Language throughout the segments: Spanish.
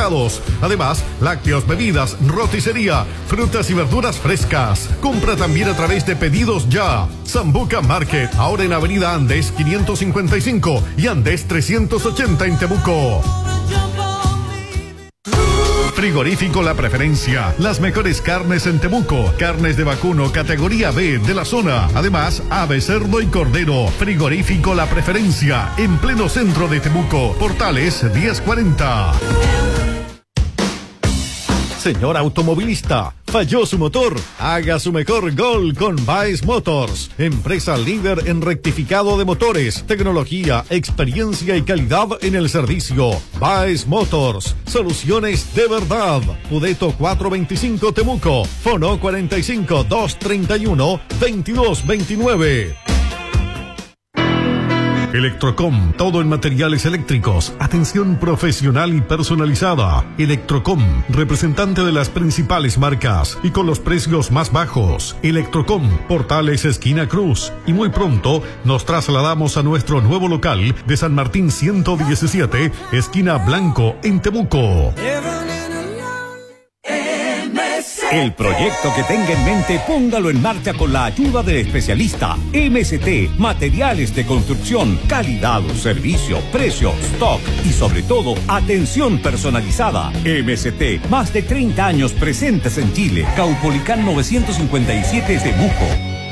preparados. Además, lácteos, bebidas, roticería, frutas y verduras frescas. Compra también a través de Pedidos Ya. Sambuca Market, ahora en Avenida Andes 555 y Andes 380 en Temuco. Frigorífico La Preferencia, las mejores carnes en Temuco, carnes de vacuno categoría B de la zona, además ave, cerdo y cordero. Frigorífico La Preferencia, en pleno centro de Temuco, Portales 1040. Señor automovilista, ¿falló su motor? Haga su mejor gol con Baez Motors, empresa líder en rectificado de motores, tecnología, experiencia y calidad en el servicio. Baez Motors, soluciones de verdad. Pudeto 425 Temuco, Fono 45 231 2229. Electrocom, todo en materiales eléctricos, atención profesional y personalizada. Electrocom, representante de las principales marcas y con los precios más bajos. Electrocom, Portales esquina Cruz. Y muy pronto nos trasladamos a nuestro nuevo local de San Martín 117, esquina Blanco, en Temuco. El proyecto que tenga en mente, póngalo en marcha con la ayuda del especialista. MST, materiales de construcción, calidad, servicio, precio, stock y sobre todo, atención personalizada. MST, más de 30 años presentes en Chile. Caupolicán 957 Temuco.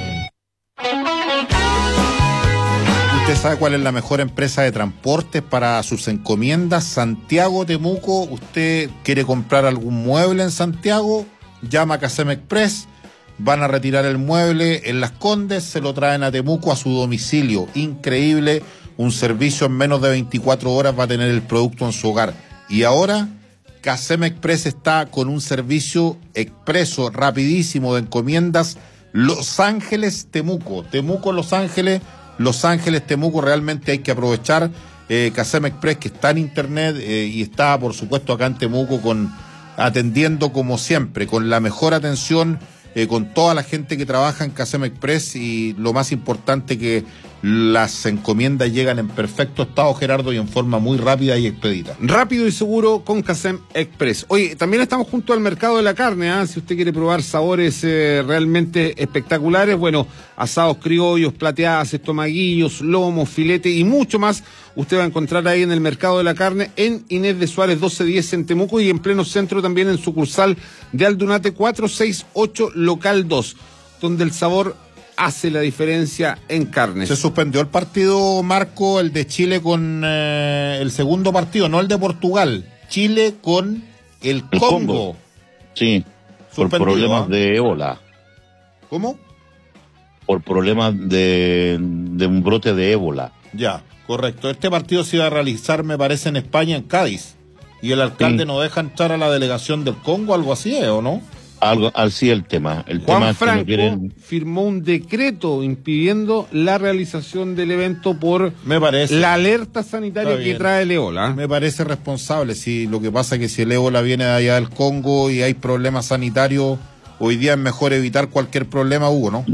¿Usted sabe cuál es la mejor empresa de transportes para sus encomiendas? Santiago, Temuco. ¿Usted quiere comprar algún mueble en Santiago? Llama a Casem Express, van a retirar el mueble en Las Condes, se lo traen a Temuco a su domicilio. Increíble, un servicio en menos de 24 horas va a tener el producto en su hogar. Y ahora, Casem Express está con un servicio expreso, rapidísimo, de encomiendas Los Ángeles, Temuco. Temuco, Los Ángeles, Temuco, realmente hay que aprovechar Casem Express, que está en internet y está, por supuesto, acá en Temuco atendiendo como siempre, con la mejor atención, con toda la gente que trabaja en Casem Express y lo más importante, que las encomiendas llegan en perfecto estado, Gerardo, y en forma muy rápida y expedita. Rápido y seguro con Casem Express. Oye, también estamos junto al mercado de la carne, si usted quiere probar sabores realmente espectaculares, bueno, asados criollos, plateadas, estomaguillos, lomos, filete y mucho más, usted va a encontrar ahí en el mercado de la carne, en Inés de Suárez 1210 en Temuco y en pleno centro también en sucursal de Aldunate 468 local 2, donde el sabor hace la diferencia en carne. Se suspendió el partido, Marco, el de Chile con el segundo partido, no el de Portugal. Chile con el Congo. Sí, por problemas de ébola. ¿Cómo? Por problemas de un brote de ébola. Ya, correcto. Este partido se iba a realizar, me parece, en España, en Cádiz. Y el alcalde no deja entrar a la delegación del Congo, algo así, ¿o no? Algo así el tema. Juan Franco firmó un decreto impidiendo la realización del evento por la alerta sanitaria que trae el ébola. Me parece responsable. Si lo que pasa es que si el ébola viene de allá del Congo y hay problemas sanitarios, hoy día es mejor evitar cualquier problema, Hugo, ¿no?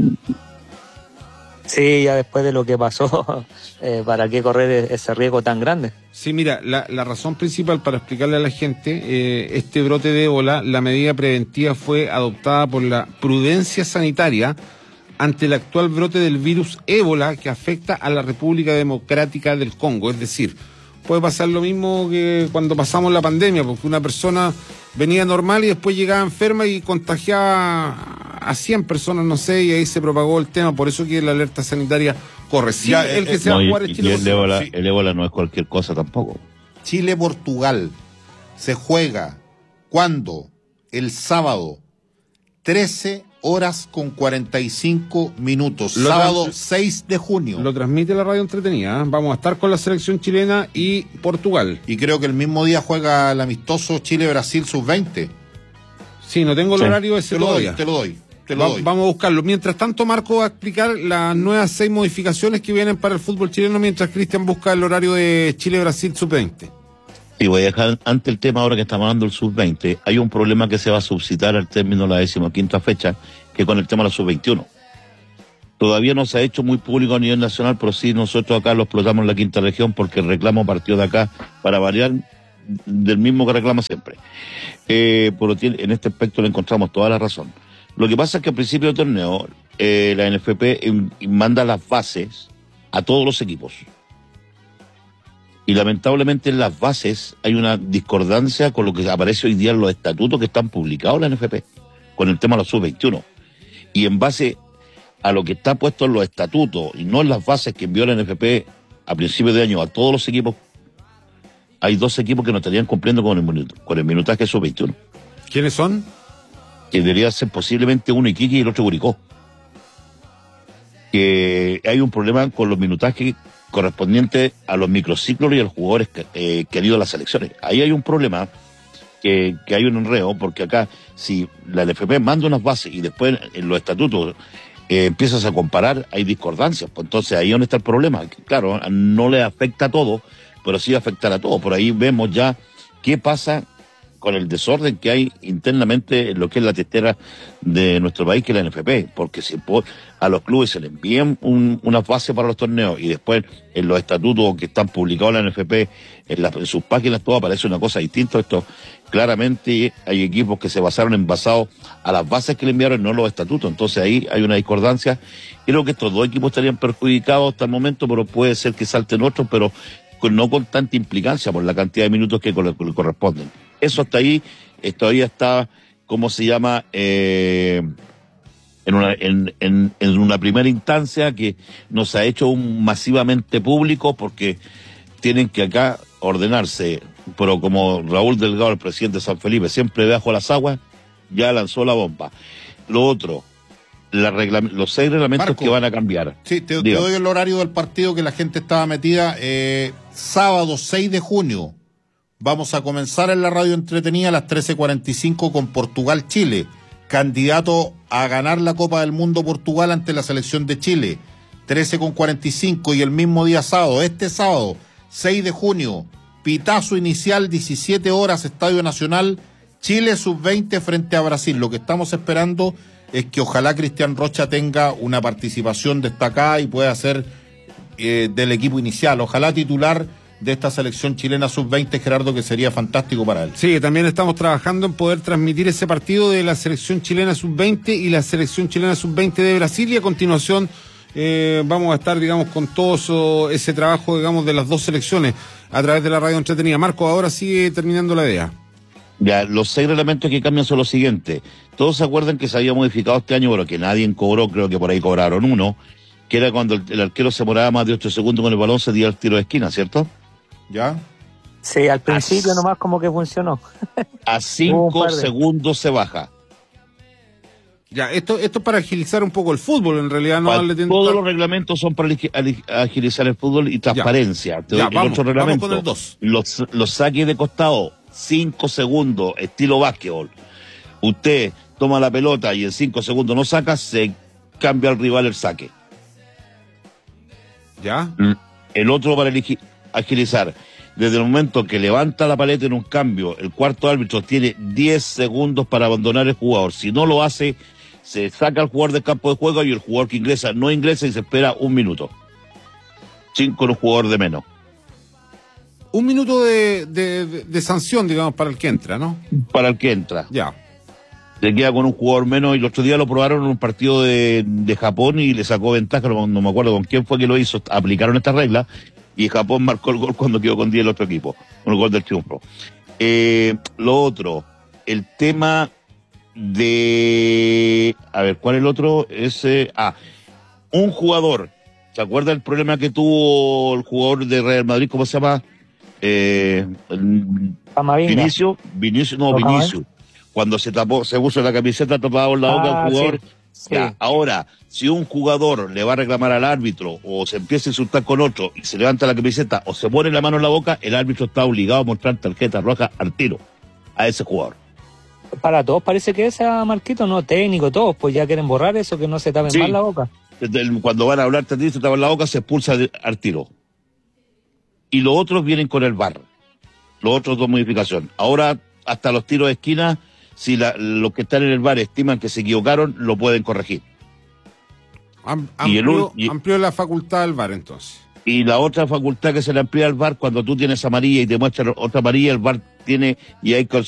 Sí, ya después de lo que pasó, ¿para qué correr ese riesgo tan grande? Sí, mira, la razón principal para explicarle a la gente este brote de ébola, la medida preventiva fue adoptada por la prudencia sanitaria ante el actual brote del virus ébola que afecta a la República Democrática del Congo. Es decir, puede pasar lo mismo que cuando pasamos la pandemia, porque una persona venía normal y después llegaba enferma y contagiaba a 100 personas, no sé, y ahí se propagó el tema. Por eso que la alerta sanitaria corre. Sí, el que se va a jugar es Chile. El ébola no es cualquier cosa tampoco. Chile-Portugal se juega, ¿cuándo? El sábado, 13:45. Sábado 6 de junio. Lo transmite la radio entretenida. Vamos a estar con la selección chilena y Portugal. Y creo que el mismo día juega el amistoso Chile-Brasil sub-20. Sí, no tengo el horario ese todavía. Te lo doy. Vamos a buscarlo. Mientras tanto, Marco va a explicar las nuevas 6 modificaciones que vienen para el fútbol chileno, mientras Cristian busca el horario de Chile-Brasil sub-20. Y voy a dejar ante el tema ahora que estamos hablando del sub-20. Hay un problema que se va a suscitar al término de la 15ª fecha, que con el tema de la sub-21. Todavía no se ha hecho muy público a nivel nacional, pero sí nosotros acá lo explotamos en la 5ª región porque el reclamo partió de acá, para variar, del mismo que reclama siempre. En este aspecto le encontramos toda la razón. Lo que pasa es que al principio del torneo, la NFP manda las bases a todos los equipos. Y lamentablemente en las bases hay una discordancia con lo que aparece hoy día en los estatutos que están publicados en la NFP, con el tema de los sub-21. Y en base a lo que está puesto en los estatutos y no en las bases que envió la NFP a principios de año a todos los equipos, hay 2 equipos que no estarían cumpliendo con el minutaje sub-21. ¿Quiénes son? Que debería ser posiblemente uno Iquique y el otro Curicó. Que hay un problema con los minutajes correspondientes a los microciclos y a los jugadores que han ido a las selecciones. Ahí hay un problema, que hay un enredo, porque acá, si la NFP manda unas bases y después en los estatutos empiezas a comparar, hay discordancias. Pues entonces ahí es donde está el problema. Claro, no le afecta a todo, pero sí afectará a todo. Por ahí vemos ya qué pasa con el desorden que hay internamente en lo que es la testera de nuestro país, que es la NFP, porque si a los clubes se les envían unas bases para los torneos y después en los estatutos que están publicados en la NFP, en sus páginas todo aparece una cosa distinta. Esto claramente hay equipos que se basados a las bases que le enviaron, no los estatutos. Entonces ahí hay una discordancia. Creo que estos 2 equipos estarían perjudicados hasta el momento, pero puede ser que salten otros, pero no con tanta implicancia por la cantidad de minutos que le corresponden. Eso hasta ahí todavía está, ¿cómo se llama? En una primera instancia que nos ha hecho masivamente público, porque tienen que acá ordenarse. Pero como Raúl Delgado, el presidente de San Felipe, siempre bajo las aguas, ya lanzó la bomba. Lo otro, los 6 reglamentos, Marco, que van a cambiar. Sí, te doy el horario del partido que la gente estaba metida. Sábado 6 de junio. Vamos a comenzar en la radio entretenida a las 13:45 con Portugal-Chile, candidato a ganar la Copa del Mundo Portugal ante la selección de Chile. 13:45, y el mismo día sábado, este sábado, 6 de junio, pitazo inicial, 17 horas, Estadio Nacional, Chile sub-20 frente a Brasil. Lo que estamos esperando es que ojalá Cristian Rocha tenga una participación destacada y pueda ser del equipo inicial. Ojalá titular de esta selección chilena sub-20, Gerardo, que sería fantástico para él. Sí, también estamos trabajando en poder transmitir ese partido de la selección chilena sub-20 y la selección chilena sub-20 de Brasil, y a continuación vamos a estar, digamos, con todo ese trabajo, digamos, de las 2 selecciones a través de la radio entretenida. Marco, ahora sigue terminando la idea. Ya, los 6 reglamentos que cambian son los siguientes. Todos se acuerdan que se había modificado este año, pero que nadie cobró, creo que por ahí cobraron uno, que era cuando el arquero se moraba más de 8 segundos con el balón, se dio el tiro de esquina, ¿cierto? ¿Ya? Sí, al principio nomás como que funcionó. A 5 segundos se baja. Ya, esto es para agilizar un poco el fútbol, en realidad. No todos los reglamentos son para agilizar el fútbol y transparencia. Vamos con el 2. Los saques de costado, 5 segundos, estilo básquetbol. Usted toma la pelota y en 5 segundos no saca, se cambia al rival el saque. ¿Ya? El otro para agilizar. Desde el momento que levanta la paleta en un cambio, el cuarto árbitro tiene 10 segundos para abandonar el jugador. Si no lo hace, se saca al jugador del campo de juego y el jugador que ingresa no ingresa y se espera 1 minuto. 5 con un jugador de menos. 1 minuto de sanción, digamos, para el que entra, ¿no? Para el que entra. Ya. Se queda con un jugador menos, y el otro día lo probaron en un partido de Japón y le sacó ventaja, no me acuerdo con quién fue que lo hizo, aplicaron esta regla y Japón marcó el gol cuando quedó con 10 el otro equipo, con el gol del triunfo. Lo otro, el tema de... A ver, ¿cuál es el otro? Un jugador, ¿se acuerda el problema que tuvo el jugador de Real Madrid, cómo se llama? Vinicius. Cuando se puso la camiseta tapada por la boca al jugador. Sí. Ya, ahora, si un jugador le va a reclamar al árbitro o se empieza a insultar con otro y se levanta la camiseta o se pone la mano en la boca, el árbitro está obligado a mostrar tarjeta roja al tiro a ese jugador. Para todos parece que es Marquito, no técnico, todos pues ya quieren borrar eso, que no se tapen más la boca. Cuando van a hablar, se tapan la boca, se expulsa al tiro. Y los otros vienen con el VAR. Los otros 2 modificaciones. Ahora, hasta los tiros de esquina, si los que están en el VAR estiman que se equivocaron, lo pueden corregir. Amplió la facultad del VAR, entonces. Y la otra facultad que se le amplía al VAR, cuando tú tienes amarilla y te muestran otra amarilla, el VAR tiene, y hay